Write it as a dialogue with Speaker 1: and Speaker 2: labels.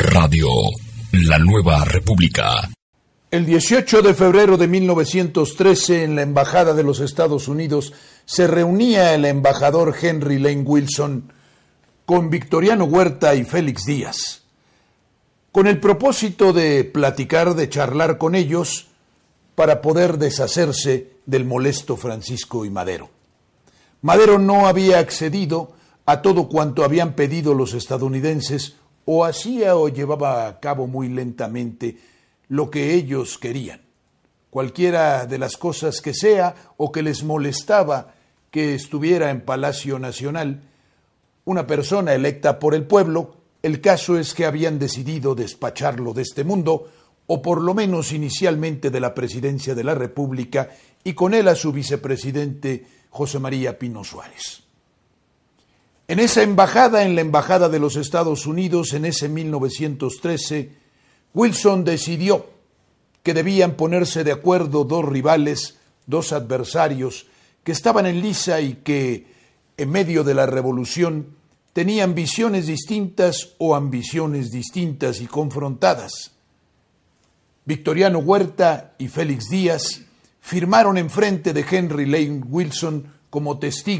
Speaker 1: Radio, la Nueva República.
Speaker 2: El 18 de febrero de 1913, en la Embajada de los Estados Unidos, se reunía el embajador Henry Lane Wilson con Victoriano Huerta y Félix Díaz, con el propósito de platicar, de charlar con ellos, para poder deshacerse del molesto Francisco y Madero. Madero no había accedido a todo cuanto habían pedido los estadounidenses, o hacía o llevaba a cabo muy lentamente lo que ellos querían. Cualquiera de las cosas que sea o que les molestaba que estuviera en Palacio Nacional una persona electa por el pueblo, el caso es que habían decidido despacharlo de este mundo, o por lo menos inicialmente de la presidencia de la República, y con él a su vicepresidente José María Pino Suárez. En esa embajada, en la Embajada de los Estados Unidos, en ese 1913, Wilson decidió que debían ponerse de acuerdo dos rivales, dos adversarios que estaban en liza y que, en medio de la revolución, tenían visiones distintas o ambiciones distintas y confrontadas. Victoriano Huerta y Félix Díaz firmaron enfrente de Henry Lane Wilson como testigos